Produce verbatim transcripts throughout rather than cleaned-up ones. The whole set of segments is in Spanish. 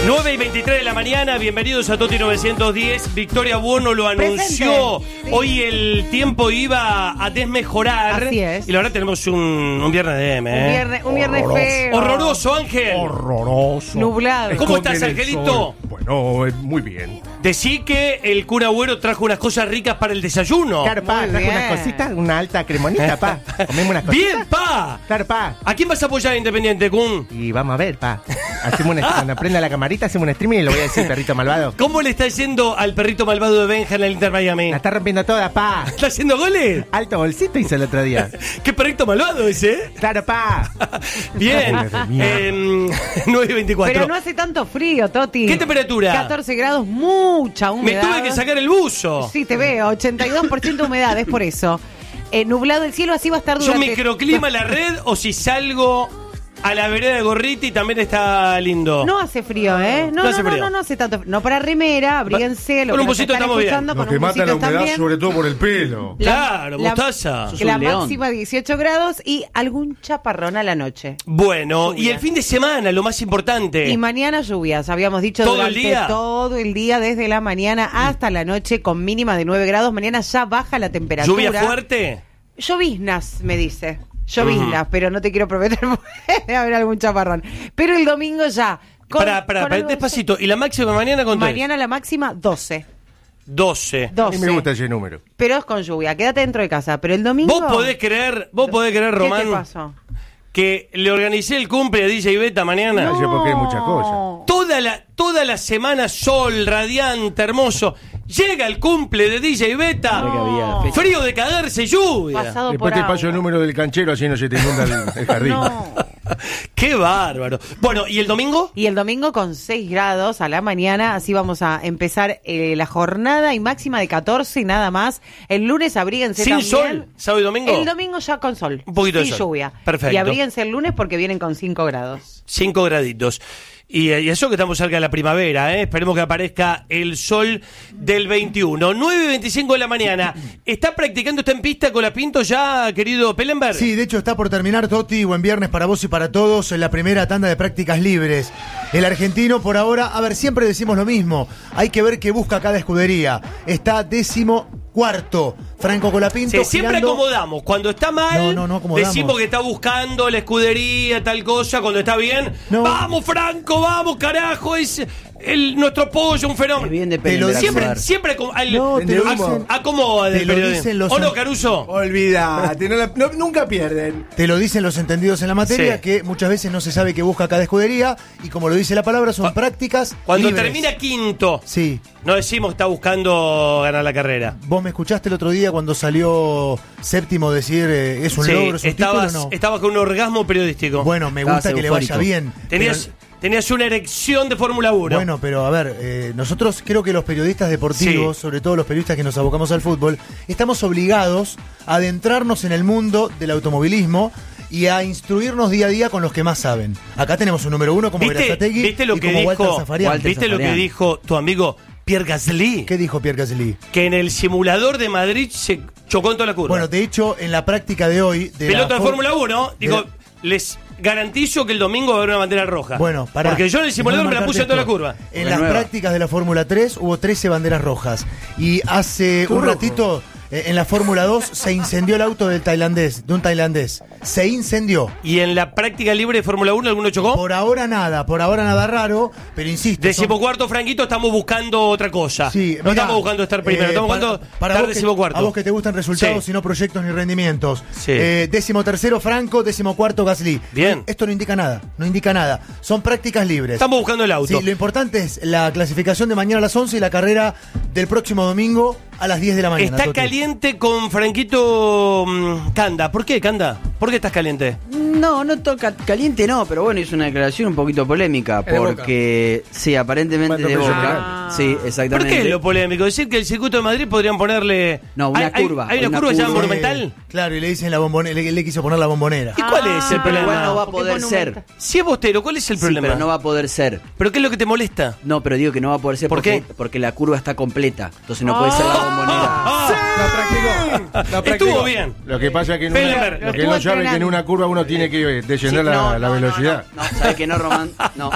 nueve y veintitrés de la mañana, bienvenidos a Toti novecientos diez. Victoria Buono lo anunció. Sí. Hoy el tiempo iba a desmejorar. Así es. Y la verdad tenemos un, un viernes de M, ¿eh? Un viernes, un viernes feo. Horroroso, Ángel. Horroroso. Nublado. ¿Cómo estás, Angelito? Bueno, eh, muy bien. Decí que el cura Agüero trajo unas cosas ricas para el desayuno. Claro, pa, Muy traje bien. unas cositas, una alta cremonita, pa. Comemos unas cositas. ¡Bien, pa! Claro, pa. ¿A quién vas a apoyar Independiente, Kun? Y vamos a ver, pa. Hacemos una, cuando prenda la camarita, hacemos un streaming y lo voy a decir, perrito malvado. ¿Cómo le está yendo al perrito malvado de Benja en el Inter Miami? La está rompiendo toda, pa. ¿Está haciendo goles? Alto bolsito hizo el otro día. ¿Qué perrito malvado ese, eh? Claro, pa. Bien. eh, nueve y veinticuatro. Pero no hace tanto frío, Toti. ¿Qué temperatura? catorce grados, mucha Me humedad. tuve que sacar el buzo. Sí, te veo, ochenta y dos por ciento humedad, es por eso. Eh, nublado el cielo, así va a estar ¿Yo durante... microclima la red o si salgo a la vereda de Gorriti también está lindo? No hace frío, ¿eh? No, No no, hace no, frío. no, no hace tanto frío. No para remera, abríguense. Lo Con que un nos busito están estamos bien. escuchando, Lo con que un mata busito la humedad, también. sobre todo por el pelo. La- Claro, la- mostaza. Que Sos la un león. máxima dieciocho grados y algún chaparrón a la noche. Bueno, Lluvia. y el fin de semana, lo más importante. Y mañana lluvias, habíamos dicho ¿Todo el durante día? todo el día, desde la mañana hasta la noche, con mínima de nueve grados. Mañana ya baja la temperatura. ¿Lluvia fuerte? Lloviznas, me dice. Lloviznas, pero no te quiero prometer, puede haber algún chaparrón. Pero el domingo ya. con- Pará, pará, con pará, algo- despacito. ¿Y la máxima mañana con Mañana la máxima doce. doce. A mí doce. me gusta ese número. Pero es con lluvia, quédate dentro de casa. Pero el domingo... ¿Vos podés creer, vos podés creer, ¿Qué Román, te pasó? que le organicé el cumple a D J Beta mañana? No. porque hay muchas cosas. Toda la, toda la semana sol, radiante, hermoso. Llega el cumple de D J Beta. No. Frío de cagarse, lluvia. Pasado Después por te agua. paso el número del canchero, así no se te inunda el, el jardín. No. Qué bárbaro. Bueno, ¿y el domingo? Y el domingo con seis grados a la mañana, así vamos a empezar eh, la jornada y máxima de catorce y nada más. El lunes abríguense ¿Sin también. sol? ¿Sábado y domingo? El domingo ya con sol. Un poquito de sin sol. lluvia. Perfecto. Y abríguense el lunes porque vienen con cinco grados. Cinco graditos. Y, y eso que estamos cerca de la primavera, ¿eh? Esperemos que aparezca el sol del veintiuno. nueve y veinticinco de la mañana. ¿Está practicando usted en pista con la Pinto ya, querido Pellenberg? Sí, de hecho está por terminar, Toti. Buen viernes para vos y para todos en la primera tanda de prácticas libres. El argentino por ahora, a ver, siempre decimos lo mismo. Hay que ver qué busca cada escudería. Está décimo cuarto. Franco Colapinto. Sí, siempre girando- acomodamos. Cuando está mal, No, no, no acomodamos. decimos que está buscando la escudería, tal cosa. Cuando está bien, No. ¡vamos, Franco! ¡Vamos, carajo! Es el, nuestro pollo, un fenómeno. Bien de Te lo Pellenberg Siempre, acomodar. siempre acom- al- No, te lo ac- dicen- acomoda te el lo periodismo. dicen los ¿O no, an- Caruso? Olvídate, no la- no- nunca pierden. Te lo dicen los entendidos en la materia, Sí. que muchas veces no se sabe qué busca cada escudería. Y como lo dice la palabra, son prácticas Cuando libres. termina quinto, Sí. no decimos que está buscando ganar la carrera. Vos me escuchaste el otro día cuando salió séptimo decir eh, es un Sí, logro, es un estabas, título, no. estabas con un orgasmo periodístico. Bueno, me Estabas gusta que le vaya eufórico. bien. tenías, pero- tenías una erección de Fórmula uno. Bueno, pero a ver, eh, nosotros creo que los periodistas deportivos, Sí. sobre todo los periodistas que nos abocamos al fútbol, estamos obligados a adentrarnos en el mundo del automovilismo y a instruirnos día a día con los que más saben. Acá tenemos un número uno como ¿Viste, Berazategui ¿viste lo y que como Walter dijo, Zafarian. Walter ¿viste lo que Zafarian. dijo tu amigo Pierre Gasly? ¿Qué dijo Pierre Gasly? Que en el simulador de Madrid se chocó en toda la curva. Bueno, de hecho, en la práctica de hoy... De Piloto la de For- Fórmula uno, de digo, la- les garantizo que el domingo va a haber una bandera roja. Bueno, pará. Porque yo en el simulador me la Déjame puse en toda la marcarte curva. esto. En La las nueva. prácticas de la Fórmula tres hubo trece banderas rojas. Y hace un ratito, eh, en la Fórmula dos, se incendió el auto del tailandés, de un tailandés. Se incendió. ¿Y en la práctica libre de Fórmula uno alguno chocó? Por ahora nada, por ahora nada raro, pero insisto. son- Decimocuarto, Franquito, estamos buscando otra cosa. Sí, no mirá, estamos buscando estar primero, eh, estamos para- buscando para estar vos que- decimocuarto. A vos que te gustan resultados Sí. y no proyectos ni rendimientos. Sí. Eh, décimo tercero Franco, décimo cuarto Gasly. Bien. Esto no indica nada, no indica nada. Son prácticas libres. Estamos buscando el auto. Sí, lo importante es la clasificación de mañana a las once y la carrera del próximo domingo a las diez de la mañana. Está Toti. caliente con Franquito mm, Canda. ¿Por qué, Canda? ¿Por qué estás caliente? No, no toca caliente, no, pero bueno, hizo una declaración un poquito polémica. de Boca. Porque, sí, aparentemente Cuando de empezó Boca. a- Sí, ¿Por exactamente. qué es lo polémico? Decir que el circuito de Madrid podrían ponerle. No, una ¿Hay- hay- curva, ¿Hay, una, una curva ya curva. monumental? Claro, y le dicen la bombonera, le, le quiso poner la bombonera. ¿Y cuál es el Ah, Pero igual problema? no va a ¿Por qué poder monumenta? ser. Si es Bostero, ¿cuál es el Sí, problema? pero no va a poder ser. ¿Pero qué es lo que te molesta? No, pero digo que no va a poder ser ¿Por porque, qué? porque la curva está completa. Entonces no puede ser la bombonera. Ah, La practicó. La practicó. Estuvo bien. Lo que pasa es que en una, Pellenberg, lo que estuvo no sabe es que en entrenando. una curva uno tiene que descender Sí, la, no, la no, no, velocidad. No, no, ¿sabes que no, Román? No.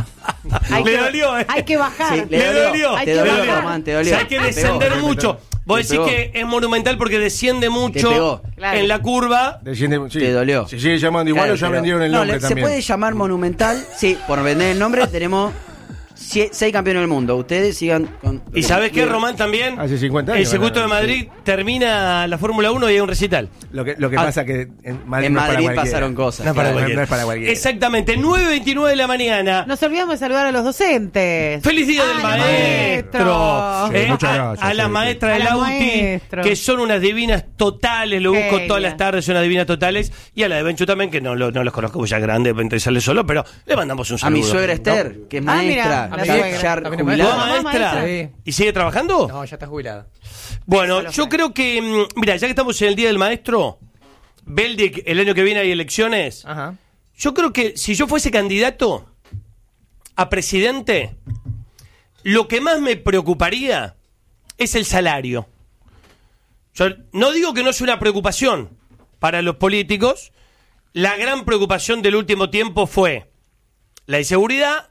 Hay Le que- dolió, ¿eh? Hay que bajar. Sí, Le dolió. Hay Te que dolió, bajar. Román, te O dolió. sea, hay que Te descender pegó. mucho. Vos Te decís pegó. que es monumental porque desciende mucho pegó. Claro. en la curva. Desciende- sí. Te dolió. Se sigue llamando igual Claro, o ya pero- vendieron el no, nombre le- Se también. puede llamar Monumental, sí, por vender el nombre tenemos sie- seis campeones del mundo. Ustedes sigan con... ¿Y sabés qué, Román, también? Hace cincuenta El años circuito de ganaron, Madrid termina la Fórmula uno y hay un recital. Lo que, lo que Ah. pasa que en Madrid, En no es para Madrid cualquiera. pasaron cosas. No es para, claro. cualquiera, no es para cualquiera. Exactamente, nueve veintinueve de la mañana. Nos olvidamos de saludar a los docentes. ¡Feliz Día Ah, del los Maestro! maestros. Eh, Sí, muchas a, gracias, a las sí, maestras sí. de A la las U T I, maestros. que son unas divinas totales, lo busco Genial. todas las tardes, son unas divinas totales. Y a la de Benchu también, que no, lo- no los conozco, pues ya grande, entre sale solo, pero le mandamos un A saludo. mi suegra Esther, que es Ah, maestra, mira, la ya- suegra. ya También es jubilada. ¿Tu Mamá maestra? maestra. Sí. ¿Y sigue trabajando? No, ya está jubilada. Bueno, Eso lo yo fue. creo que, mm, mira, ya que estamos en el Día del Maestro, Beldic, el año que viene hay elecciones. Ajá. Yo creo que si yo fuese candidato a presidente, lo que más me preocuparía es el salario. Yo no digo que no sea una preocupación para los políticos. La gran preocupación del último tiempo fue la inseguridad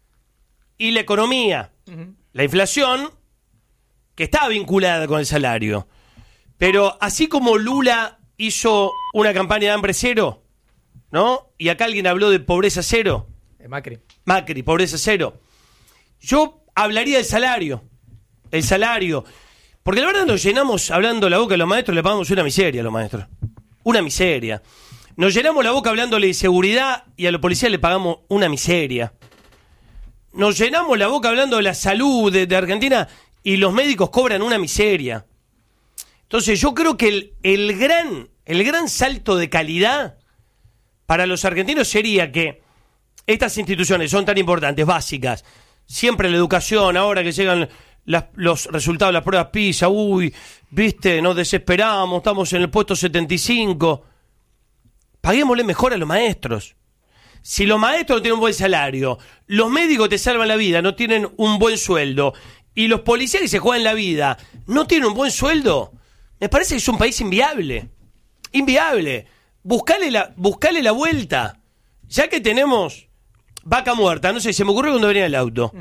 y la economía. La inflación, que estaba vinculada con el salario. Pero así como Lula hizo una campaña de hambre cero, ¿no? Y acá alguien habló de pobreza cero. Eh, Macri. Macri, pobreza cero. Yo hablaría del salario. El salario. Porque la verdad nos llenamos hablando la boca de los maestros, le pagamos una miseria a los maestros. Una miseria. Nos llenamos la boca hablándole de inseguridad y a los policías le pagamos una miseria. Nos llenamos la boca hablando de la salud de, de Argentina y los médicos cobran una miseria. Entonces yo creo que el, el gran, el gran salto de calidad para los argentinos sería que estas instituciones son tan importantes, básicas, siempre la educación, ahora que llegan las- los resultados de las pruebas PISA, uy, viste, nos desesperamos, estamos en el puesto setenta y cinco, paguémosle mejor a los maestros. Si los maestros no tienen un buen salario, los médicos te salvan la vida, no tienen un buen sueldo, y los policías que se juegan la vida no tienen un buen sueldo, me parece que es un país inviable. Inviable. Buscale la, buscale la vuelta. Ya que tenemos vaca muerta, no sé, se me ocurrió cuando venía el auto.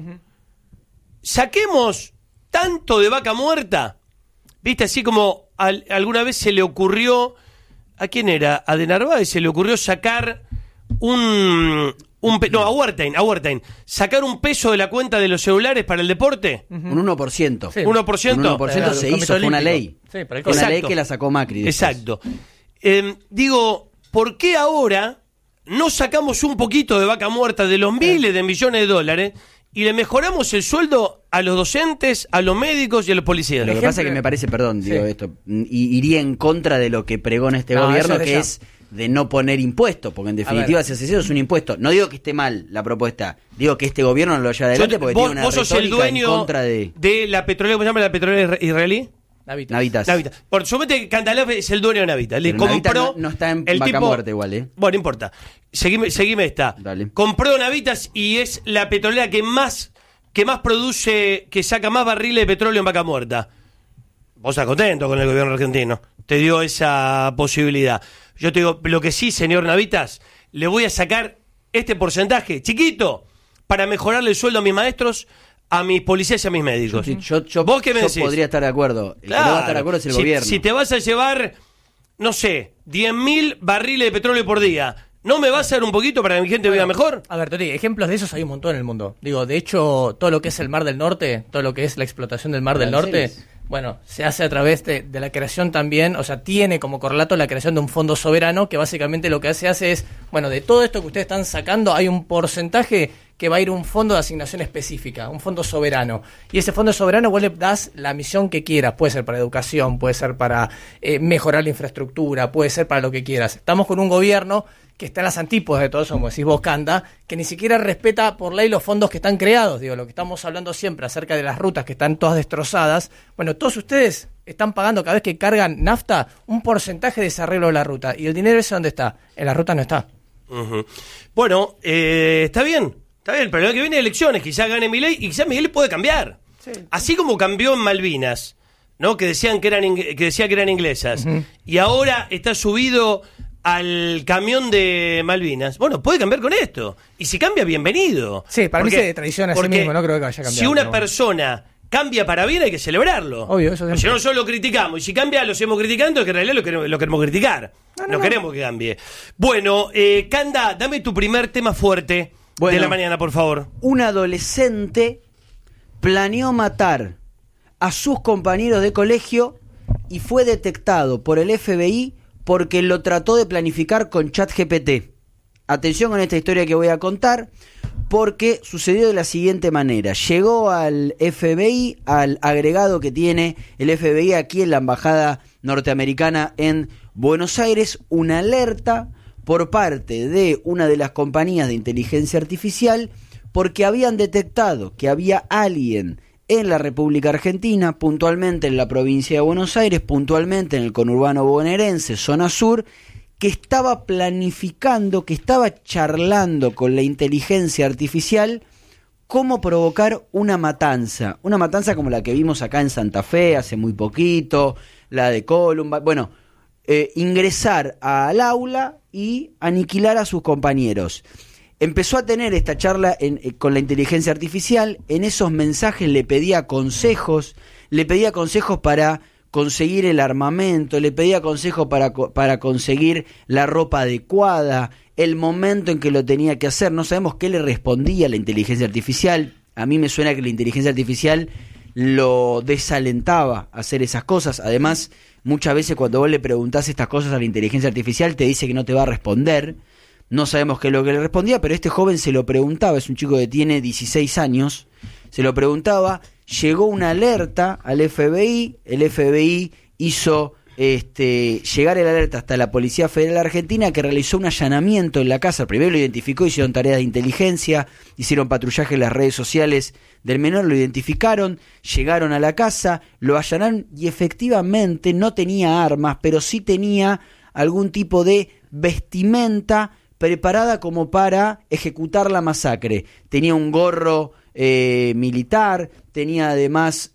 Saquemos tanto de vaca muerta. Viste, así como al- alguna vez se le ocurrió, ¿a quién era? A De Narváez se le ocurrió sacar un... un pe- no, a Huertain, a Huertain. Sacar un peso de la cuenta de los celulares para el deporte. Un uno por ciento. Sí. uno por ciento. Un uno por ciento Para se el hizo, Comité fue una Olímpico. ley. Sí, para el Fue una Exacto. ley que la sacó Macri. después. Exacto. Eh, digo, ¿por qué ahora no sacamos un poquito de vaca muerta de los miles de millones de dólares y le mejoramos el sueldo a los docentes, a los médicos y a los policías? Lo que Ejemplo- pasa es que me parece, perdón, digo Sí. esto, y iría en contra de lo que pregona este No, gobierno, eso es de que ya. es de no poner impuestos, porque en definitiva ver. si haces eso es un impuesto. No digo que esté mal la propuesta, digo que este gobierno no lo lleva adelante Yo- porque vos, tiene una vos sos el retórica en dueño contra de de la petrolera, ¿cómo se llama la petrolera israelí? Navitas. Navitas. Navitas. Por supuesto que Cantalaf es el dueño de Navitas. Le Pero Navitas compró no- no está en el vaca tipo- muerta igual, ¿eh? Bueno, no importa. Seguime, seguime esta. Dale. Compró Navitas y es la petrolera que más, que más produce, que saca más barriles de petróleo en vaca muerta. Vos estás contento con el gobierno argentino. Te dio esa posibilidad. Yo te digo, lo que sí, señor Navitas, le voy a sacar este porcentaje, chiquito, para mejorarle el sueldo a mis maestros, a mis policías y a mis médicos. Sí, yo, yo- ¿Vos qué me yo decís? podría estar de acuerdo. El que no va a estar de acuerdo es el si, gobierno. si te vas a llevar, no sé, diez mil barriles de petróleo por día, ¿no me vas a dar un poquito para que mi gente viva mejor? A ver, Toti, ejemplos de esos hay un montón en el mundo. Digo, de hecho, todo lo que es el Mar del Norte, todo lo que es la explotación del Mar del Norte, Aranceles. bueno, se hace a través de, de la creación también, o sea, tiene como correlato la creación de un fondo soberano que básicamente lo que hace, hace es, bueno, de todo esto que ustedes están sacando, hay un porcentaje que va a ir a un fondo de asignación específica, un fondo soberano. Y ese fondo soberano vos le das la misión que quieras, puede ser para educación, puede ser para eh, mejorar la infraestructura, puede ser para lo que quieras. Estamos con un gobierno que está en las antípodas de todo eso, como decís vos, Canda, que ni siquiera respeta por ley los fondos que están creados. Digo, lo que estamos hablando siempre acerca de las rutas que están todas destrozadas. Bueno, todos ustedes están pagando cada vez que cargan nafta un porcentaje de ese arreglo de la ruta. ¿Y el dinero ese dónde está? En la ruta no está. Ujú. Bueno, eh, está bien, está bien, pero el año que viene hay elecciones, quizás gane Milei y quizás Milei puede cambiar. Así como cambió en Malvinas, ¿no? Que decían que eran ing- que decía que eran inglesas. Y ahora está subido al camión de Malvinas. Bueno, puede cambiar con esto. Y si cambia, bienvenido. Sí, para Porque- mí se tradiciona a sí porque mismo, no creo que vaya a cambiar. Si una pero bueno. persona cambia para bien, hay que celebrarlo. Obvio, eso Si siempre. no, solo lo criticamos. Y si cambia, lo seguimos criticando, que en realidad lo queremos, lo queremos criticar. No, no, no. queremos que cambie. Bueno, eh, Canda, dame tu primer tema fuerte Bueno. de la mañana, por favor. Un adolescente planeó matar a sus compañeros de colegio y fue detectado por el F B I porque lo trató de planificar con ChatGPT. Atención con esta historia que voy a contar, porque sucedió de la siguiente manera. Llegó al F B I, al agregado que tiene el F B I aquí en la embajada norteamericana en Buenos Aires, una alerta por parte de una de las compañías de inteligencia artificial porque habían detectado que había alguien en la República Argentina, puntualmente en la provincia de Buenos Aires, puntualmente en el conurbano bonaerense, zona sur, que estaba planificando, que estaba charlando con la inteligencia artificial cómo provocar una matanza. Una matanza como la que vimos acá en Santa Fe hace muy poquito, la de Columbine. Bueno, eh, ingresar al aula y aniquilar a sus compañeros. Empezó a tener esta charla en, eh, con la inteligencia artificial. En esos mensajes le pedía consejos, le pedía consejos para conseguir el armamento, le pedía consejos para, para conseguir la ropa adecuada, el momento en que lo tenía que hacer. No sabemos qué le respondía la inteligencia artificial. A mí me suena que la inteligencia artificial lo desalentaba a hacer esas cosas. Además, muchas veces cuando vos le preguntás estas cosas a la inteligencia artificial te dice que no te va a responder. No sabemos qué es lo que le respondía, pero este joven se lo preguntaba, es un chico que tiene dieciséis años, se lo preguntaba, llegó una alerta al F B I, el F B I hizo este, llegar el alerta hasta la Policía Federal Argentina, que realizó un allanamiento en la casa. Primero lo identificó, hicieron tareas de inteligencia, hicieron patrullaje en las redes sociales del menor, lo identificaron, llegaron a la casa, lo allanaron y efectivamente no tenía armas, pero sí tenía algún tipo de vestimenta preparada como para ejecutar la masacre. Tenía un gorro eh, militar, tenía además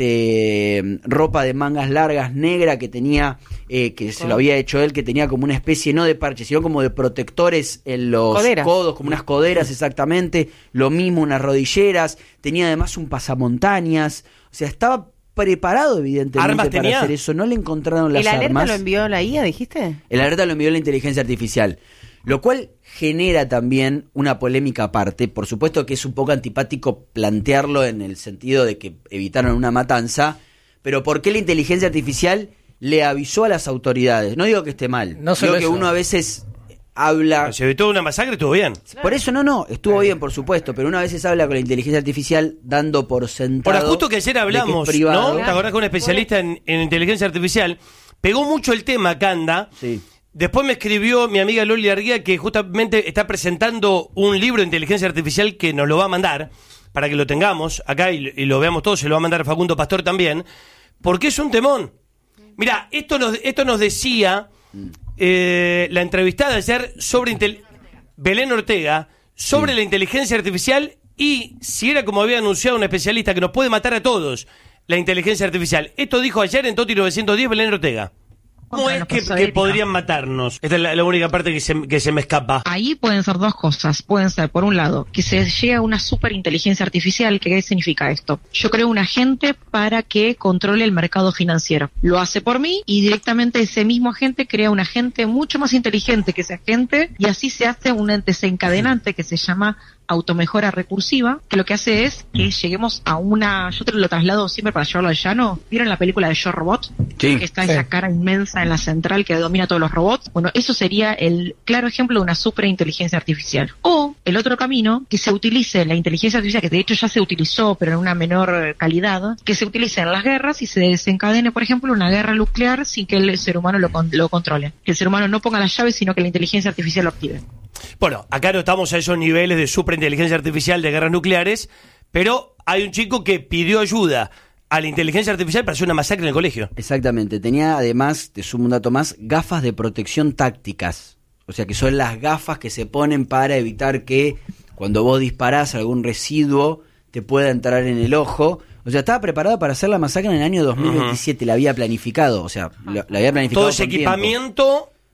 este ropa de mangas largas negra que tenía, eh, que se lo había hecho él, que tenía como una especie no de parche, sino como de protectores en los Coderas. codos, como unas coderas exactamente, lo mismo unas rodilleras, tenía además un pasamontañas, o sea, estaba preparado evidentemente ¿Armas para tenía? hacer eso, no le encontraron las ¿El alerta armas. lo envió la I A, dijiste? El alerta lo envió la inteligencia artificial, lo cual genera también una polémica aparte. Por supuesto que es un poco antipático plantearlo en el sentido de que evitaron una matanza, pero ¿por qué la inteligencia artificial le avisó a las autoridades? No digo que esté mal, No solo digo que eso. uno a veces habla... Se evitó una masacre, estuvo bien. Por eso no, no, estuvo bien, por supuesto, pero una vez se habla con la inteligencia artificial dando por sentado... Ahora, justo que ayer de hablamos, es privado. ¿no? ¿Te acordás que un especialista en, en inteligencia artificial pegó mucho el tema, Canda? Sí. Después me escribió mi amiga Loli Arguía que justamente está presentando un libro de inteligencia artificial que nos lo va a mandar para que lo tengamos acá y, y lo veamos todos. Se lo va a mandar Facundo Pastor también, porque es un temón. Mirá, esto nos, esto nos decía eh, la entrevistada ayer sobre intel- Belén Ortega, sobre Sí. la inteligencia artificial y si era como había anunciado un especialista que nos puede matar a todos, la inteligencia artificial. Esto dijo ayer en Toti novecientos diez Belén Ortega. ¿Cómo es que, que podrían matarnos? Esta es la, la única parte que se, que se me escapa. Ahí pueden ser dos cosas. Pueden ser, por un lado, que se llegue a una superinteligencia artificial. ¿Qué significa esto? Yo creo un agente para que controle el mercado financiero. Lo hace por mí y directamente ese mismo agente crea un agente mucho más inteligente que ese agente y así se hace un desencadenante que se llama automejora recursiva, que lo que hace es que lleguemos a una... Yo te lo traslado siempre para llevarlo al llano. ¿Vieron la película de Yo Robot? Sí. Que está esa cara inmensa en la central que domina todos los robots. Bueno, eso sería el claro ejemplo de una superinteligencia artificial. O el otro camino, que se utilice la inteligencia artificial, que de hecho ya se utilizó, pero en una menor calidad, que se utilice en las guerras y se desencadene, por ejemplo, una guerra nuclear sin que el ser humano lo, con- lo controle. Que el ser humano no ponga las llaves, sino que la inteligencia artificial lo active. Bueno, acá no estamos a esos niveles de superinteligencia artificial de guerras nucleares, pero hay un chico que pidió ayuda a la inteligencia artificial para hacer una masacre en el colegio. Exactamente, tenía además, te sumo un dato más, gafas de protección tácticas. O sea que son las gafas que se ponen para evitar que cuando vos disparás algún residuo te pueda entrar en el ojo. O sea, estaba preparado para hacer la masacre en el año dos mil veintisiete, la había planificado, o sea, lo- la había planificado Todo ese con tiempo. equipamiento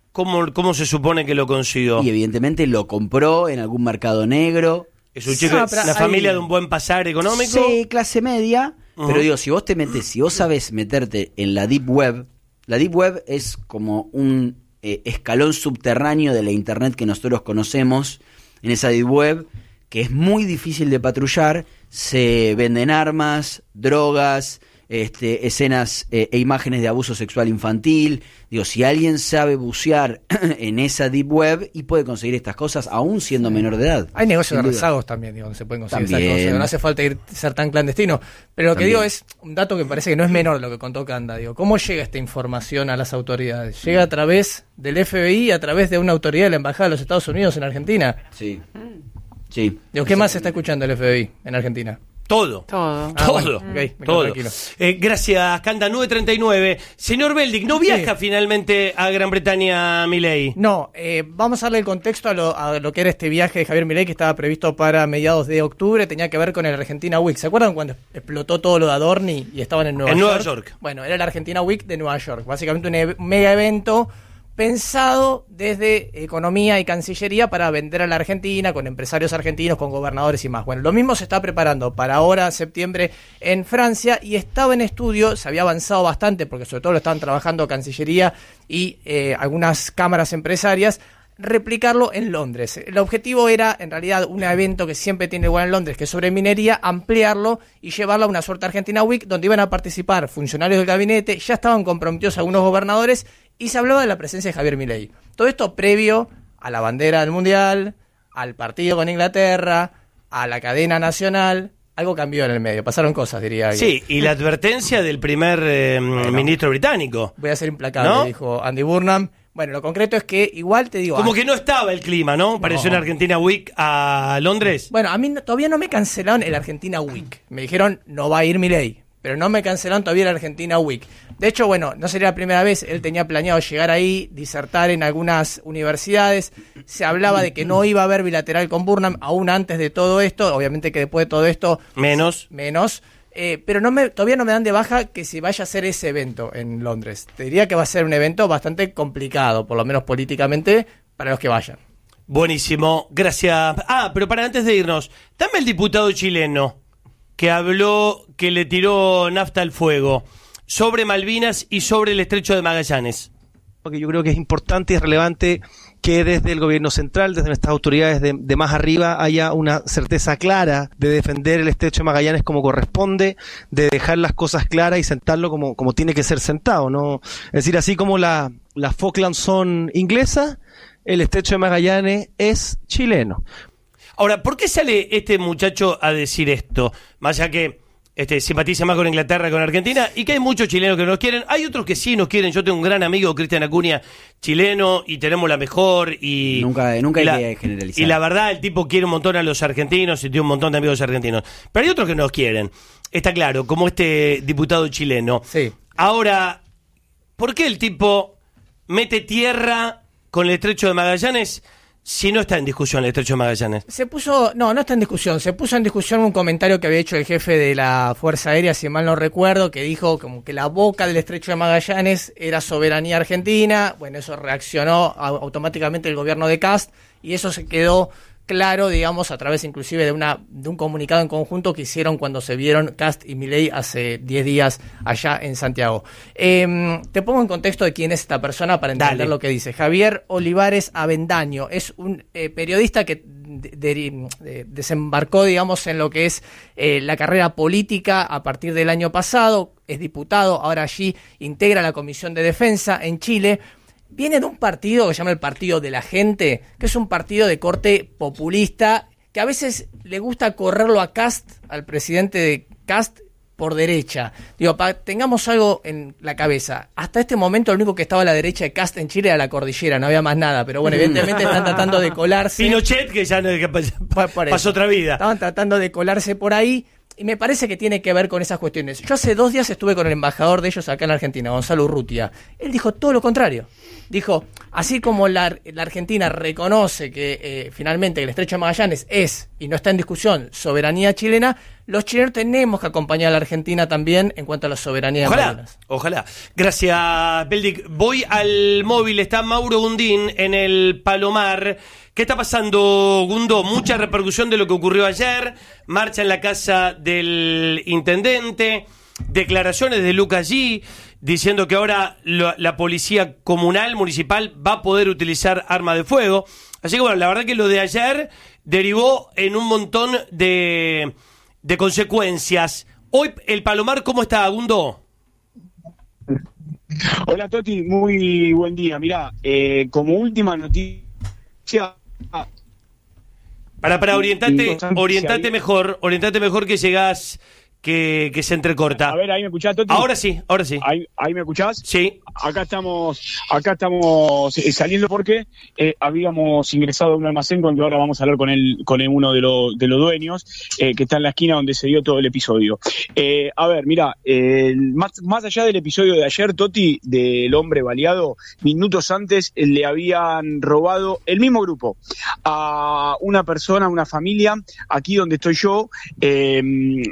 ¿cómo, cómo se supone que lo consiguió? Y evidentemente lo compró en algún mercado negro. ¿Es un chico, Ah, pero la hay- familia de un buen pasar económico? Sí, clase media. Ujú. Pero digo, si vos te metes, si vos sabes meterte en la Deep Web, la Deep Web es como un eh, escalón subterráneo de la Internet que nosotros conocemos. En esa Deep Web, que es muy difícil de patrullar, se venden armas, drogas, este, escenas eh, e imágenes de abuso sexual infantil. Digo, si alguien sabe bucear en esa Deep Web y puede conseguir estas cosas, aún siendo menor de edad. Hay negocios Sin de duda. rezagos también, digo, donde se pueden conseguir También. esas cosas. No hace falta ir, ser tan clandestino. Pero lo que También. digo es un dato que me parece que no es menor lo que contó Canda. Digo, ¿cómo llega esta información a las autoridades? Llega a través del F B I, a través de una autoridad de la Embajada de los Estados Unidos en Argentina. Sí. Sí. Digo, ¿qué más está escuchando el F B I en Argentina? Todo. Todo. Ah, Todo, bueno, ok, me quedo todo. tranquilo. Eh, gracias, Canda, nueve treinta y nueve. Señor Beldic, ¿no viaja finalmente a Gran Bretaña, Milei? No, eh, vamos a darle el contexto a lo, a lo que era este viaje de Javier Milei que estaba previsto para mediados de octubre. Tenía que ver con el Argentina Week. ¿Se acuerdan cuando explotó todo lo de Adorni y estaban en Nueva En York? Nueva York. Bueno, era el Argentina Week de Nueva York. Básicamente un e- mega evento pensado desde Economía y Cancillería para vender a la Argentina, con empresarios argentinos, con gobernadores y más. Bueno, lo mismo se está preparando para ahora, septiembre, en Francia, y estaba en estudio, se había avanzado bastante, porque sobre todo lo estaban trabajando Cancillería y eh, algunas cámaras empresarias, replicarlo en Londres. El objetivo era, en realidad, un evento que siempre tiene igual en Londres, que es sobre minería, ampliarlo y llevarlo a una suerte Argentina Week, donde iban a participar funcionarios del gabinete, ya estaban comprometidos algunos gobernadores, y se hablaba de la presencia de Javier Milei. Todo esto previo a la bandera del Mundial, al partido con Inglaterra, a la cadena nacional. Algo cambió en el medio, pasaron cosas, diría alguien. Sí, y la advertencia del primer eh, ministro británico. Voy a ser implacable, ¿No? dijo Andy Burnham. Bueno, lo concreto es que igual te digo... Como ah, que no estaba el clima, ¿no? Pareció en Argentina Week a Londres. Bueno, a mí no- todavía no me cancelaron el Argentina Week. Me dijeron, no va a ir Milei, pero no me cancelaron todavía el Argentina Week. De hecho, bueno, no sería la primera vez. Él tenía planeado llegar ahí, disertar en algunas universidades. Se hablaba de que no iba a haber bilateral con Burnham, aún antes de todo esto. Obviamente que después de todo esto... Menos. Menos. Eh, pero no me, todavía no me dan de baja que se vaya a hacer ese evento en Londres. Te diría que va a ser un evento bastante complicado, por lo menos políticamente, para los que vayan. Buenísimo, gracias. Ah, pero para antes de irnos, dame el diputado chileno que habló, que le tiró nafta al fuego sobre Malvinas y sobre el estrecho de Magallanes. Porque yo creo que es importante y es relevante que desde el gobierno central, desde nuestras autoridades de, de más arriba, haya una certeza clara de defender el estrecho de Magallanes como corresponde, de dejar las cosas claras y sentarlo como, como tiene que ser sentado, ¿no? Es decir, así como la, las Falklands son inglesas, el estrecho de Magallanes es chileno. Ahora, ¿por qué sale este muchacho a decir esto? Más allá que este, simpatiza más con Inglaterra que con Argentina, y que hay muchos chilenos que no nos quieren, hay otros que sí nos quieren. Yo tengo un gran amigo, Cristian Acuña, chileno, y tenemos la mejor, y... Nunca, nunca hay la, que generalizar. Y la verdad, el tipo quiere un montón a los argentinos, y tiene un montón de amigos argentinos. Pero hay otros que nos quieren, está claro, como este diputado chileno. Sí. Ahora, ¿por qué el tipo mete tierra con el estrecho de Magallanes si no está en discusión el estrecho de Magallanes? Se puso, no, no está en discusión, se puso en discusión un comentario que había hecho el jefe de la Fuerza Aérea, si mal no recuerdo, que dijo como que la boca del estrecho de Magallanes era soberanía argentina. Bueno, eso reaccionó a- automáticamente el gobierno de Kast, y eso se quedó claro, digamos, a través inclusive de una de un comunicado en conjunto que hicieron cuando se vieron Kast y Milei hace diez días allá en Santiago. Eh, te pongo en contexto de quién es esta persona para entender Dale. lo que dice. Javier Olivares Avendaño es un eh, periodista que de- de- de- desembarcó, digamos, en lo que es eh, la carrera política a partir del año pasado. Es diputado, ahora allí integra la Comisión de Defensa en Chile. Viene de un partido que se llama el Partido de la Gente, que es un partido de corte populista, que a veces le gusta correrlo a Kast, al presidente de Kast, por derecha. Digo, pa, tengamos algo en la cabeza. Hasta este momento, lo único que estaba a la derecha de Kast en Chile era la cordillera, no había más nada. Pero bueno, evidentemente están tratando de colarse. Pinochet, que ya no, que pa- Por- por eso. pasó otra vida. Estaban tratando de colarse por ahí, y me parece que tiene que ver con esas cuestiones. Yo hace dos días estuve con el embajador de ellos acá en Argentina, Gonzalo Urrutia. Él dijo todo lo contrario. Dijo, así como la, la Argentina reconoce que eh, finalmente el estrecho de Magallanes es, y no está en discusión, soberanía chilena, los chilenos tenemos que acompañar a la Argentina también en cuanto a la soberanía. Ojalá, ojalá. Gracias, Beldic. Voy al móvil, está Mauro Gundín en el Palomar. ¿Qué está pasando, Gundo? Mucha repercusión de lo que ocurrió ayer, marcha en la casa del intendente, declaraciones de Lucas G diciendo que ahora lo, la policía comunal, municipal, va a poder utilizar arma de fuego. Así que bueno, la verdad que lo de ayer derivó en un montón de, de consecuencias. Hoy el Palomar, ¿cómo está, Gundo? Hola, Toti, muy buen día. Mirá, eh, como última noticia... Para, para, orientate, orientate mejor, orientate mejor que llegás, que, que se entrecorta. A ver, ahí me escuchás, Toti. Ahora sí, ahora sí. Ahí, ahí me escuchás. Sí. Acá estamos, acá estamos eh, saliendo porque eh, habíamos ingresado a un almacén con que ahora vamos a hablar con el, con el, uno de, lo, de los dueños, eh, que está en la esquina donde se dio todo el episodio. Eh, a ver, mira, eh, más, más allá del episodio de ayer, Toti, del hombre baleado, minutos antes eh, le habían robado el mismo grupo a una persona, una familia, aquí donde estoy yo, eh,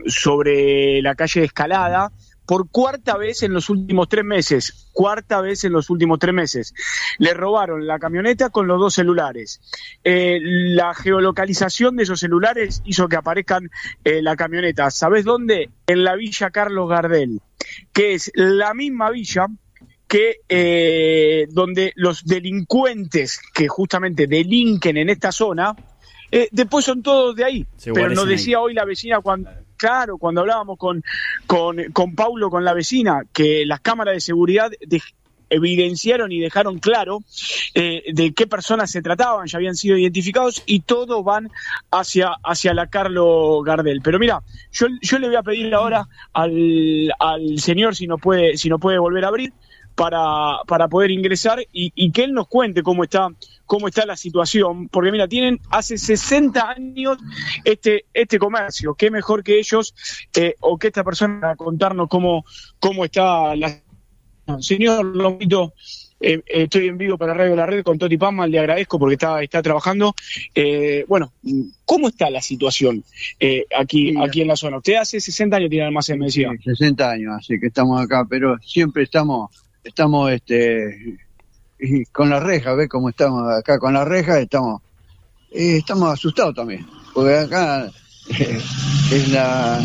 sobre la calle Escalada, por cuarta vez en los últimos tres meses, cuarta vez en los últimos tres meses. Le robaron la camioneta con los dos celulares. Eh, la geolocalización de esos celulares hizo que aparezcan eh, la camioneta. ¿Sabés dónde? En la Villa Carlos Gardel, que es la misma villa que eh, donde los delincuentes que justamente delinquen en esta zona, eh, después son todos de ahí. Se Pero nos decía ahí. Hoy la vecina cuando... Claro, cuando hablábamos con, con, con Paulo, con la vecina, que las cámaras de seguridad de, evidenciaron y dejaron claro eh, de qué personas se trataban, ya habían sido identificados y todos van hacia, hacia la Carlos Gardel. Pero mira, yo, yo le voy a pedir ahora al, al señor si nos puede, si nos puede volver a abrir para, para poder ingresar y, y que él nos cuente cómo está cómo está la situación, porque mira, tienen hace sesenta años este este comercio, qué mejor que ellos eh, o que esta persona a contarnos cómo, cómo está la... Señor Lomito, eh, estoy en vivo para Radio La Red con Toti Pama, le agradezco porque está, está trabajando. Eh, bueno, ¿cómo está la situación eh, aquí, aquí en la zona? Usted hace sesenta años tiene almacén, me decía. Sí, sesenta años, así que estamos acá, pero siempre estamos, estamos este... y con la reja, ¿ves cómo estamos acá con la reja? Estamos eh, estamos asustados también, porque acá eh, es la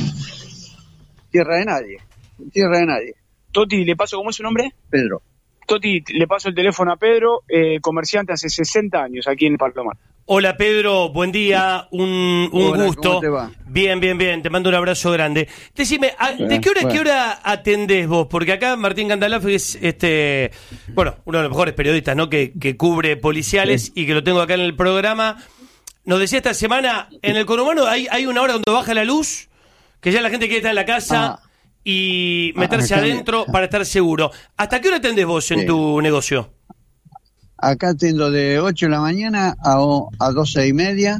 tierra de nadie, tierra de nadie. Toti, ¿le paso cómo es su nombre? Pedro. Toti, le paso el teléfono a Pedro, eh, comerciante hace sesenta años aquí en Palomar. Hola Pedro, buen día, un, un Hola, gusto. ¿cómo te va? Bien, bien, bien, te mando un abrazo grande. Decime, ¿a- ¿de qué hora a qué hora atendés vos? Porque acá Martín Candalaf es este, bueno, uno de los mejores periodistas, ¿no? Que, que cubre policiales y que lo tengo acá en el programa. Nos decía esta semana, en el conurbano hay, hay una hora donde baja la luz, que ya la gente quiere estar en la casa Ah. y meterse Ah, acá- adentro para estar seguro. ¿Hasta qué hora atendés vos en Sí. tu negocio? Acá atiendo de ocho de la mañana a, o- a doce y media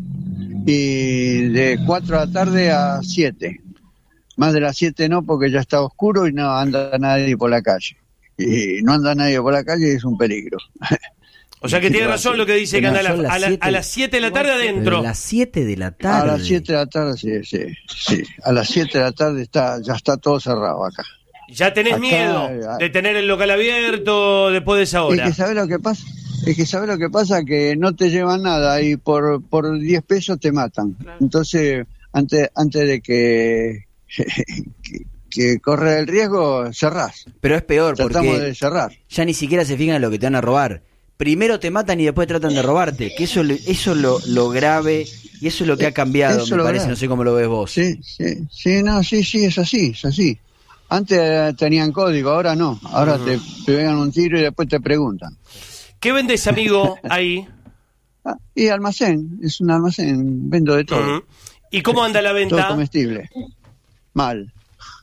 y de cuatro de la tarde a siete. Más de las siete no, porque ya está oscuro y no anda nadie por la calle. Y no anda nadie por la calle y es un peligro. O sea que tiene razón lo que dice Pero Candalaf. son las A, la- siete. a las siete de la tarde adentro. A las siete de la tarde. A las siete de la tarde, sí, sí, sí. A las siete de la tarde está, ya está todo cerrado acá. Ya tenés Acá, miedo eh, de tener el local abierto después de esa Es hora. que ¿sabes lo que pasa? Es que ¿sabes lo que pasa? Que no te llevan nada y por por diez pesos te matan. Entonces, antes antes de que, que, que corre el riesgo, cerrás. Pero es peor Tratamos porque de cerrar. ya ni siquiera se fijan en lo que te van a robar. Primero te matan y después tratan de robarte. Que eso, eso es lo, lo grave y eso es lo que ha cambiado, Eso me lo parece. grave. No sé cómo lo ves vos. Sí, sí, sí, no, sí, sí, es así, es así. Antes eh, tenían código, ahora no. Ahora te, te pegan un tiro y después te preguntan. ¿Qué vendés, amigo, ahí? Ah, y almacén, es un almacén, vendo de todo. Ujú. ¿Y cómo anda la Todo venta? comestible. Mal.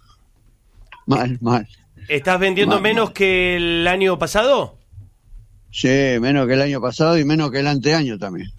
Mal, mal. ¿Estás vendiendo Mal, menos mal. que el año pasado? Sí, menos que el año pasado y menos que el anteaño también.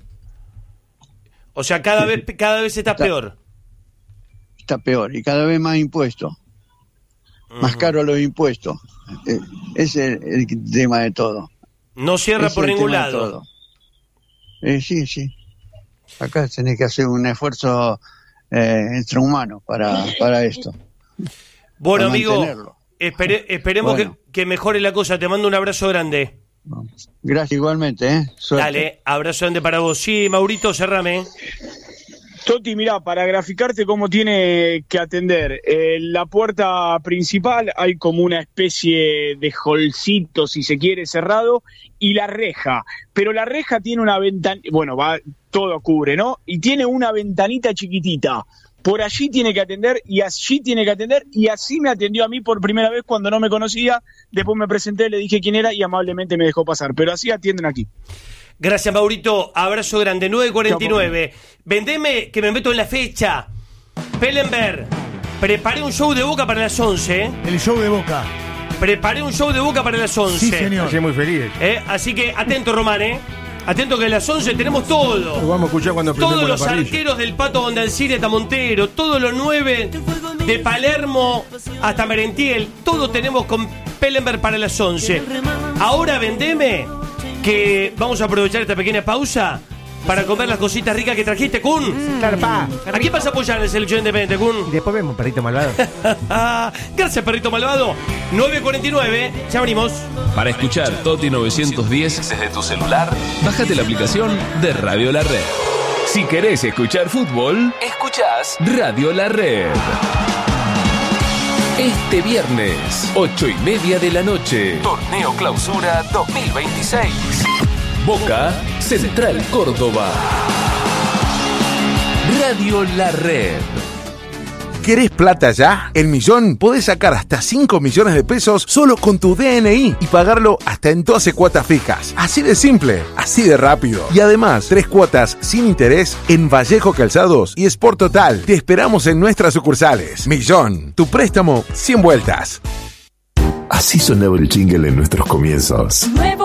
O sea, cada vez cada vez estás Está- peor. Está peor y cada vez más impuestos. Más caros los impuestos. Eh, ese es el, el tema de todo. No cierra Ese por es el ningún tema de lado. todo. Eh, sí, sí. Acá tenés que hacer un esfuerzo eh, entre humanos para, para esto. Bueno, para amigo, mantenerlo. espere- esperemos Bueno. que, que mejore la cosa. Te mando un abrazo grande. Gracias igualmente, ¿eh? Suerte. Dale, abrazo grande para vos. Sí, Maurito, cerrame. Toti, mirá, para graficarte cómo tiene que atender, en la puerta principal hay como una especie de holcito, si se quiere, cerrado, y la reja, pero la reja tiene una ventana, bueno, va, todo cubre, ¿no? Y tiene una ventanita chiquitita, por allí tiene que atender, y allí tiene que atender, y así me atendió a mí por primera vez cuando no me conocía, después me presenté, le dije quién era, y amablemente me dejó pasar, pero así atienden aquí. Gracias, Maurito. Abrazo grande. nueve cuarenta y nueve. Vendeme que me meto en la fecha. Pellenberg. Preparé un show de Boca para las once. ¿eh? El show de Boca. Preparé un show de Boca para las once. Sí, señor. Estoy muy feliz. ¿Eh? Así que atento, Román, ¿eh? Atento que a las once tenemos todo. Lo vamos a escuchar cuando Todos prendemos los la parrilla. arqueros del Pato Bondancieri hasta Montero, todos los nueve de Palermo hasta Merentiel, todo tenemos con Pellenberg para las once. Ahora vendeme que vamos a aprovechar esta pequeña pausa para comer las cositas ricas que trajiste, Kun. Claro, pa. ¿A quién vas a apoyar en la selección independiente, Kun? Y después vemos, perrito malvado. Gracias, perrito malvado. nueve cuarenta y nueve, ya venimos. Para escuchar Toti novecientos diez desde tu celular, bájate la aplicación de Radio La Red. Si querés escuchar fútbol, escuchás Radio La Red. Este viernes, ocho y media de la noche, Torneo Clausura dos mil veintiséis. Boca, Central Córdoba. Radio La Red. ¿Querés plata ya? En Millón podés sacar hasta cinco millones de pesos solo con tu D N I y pagarlo hasta en doce cuotas fijas. Así de simple, así de rápido. Y además, tres cuotas sin interés en Vallejo Calzados y Sport Total. Te esperamos en nuestras sucursales. Millón, tu préstamo cien vueltas. Así sonaba el jingle en nuestros comienzos.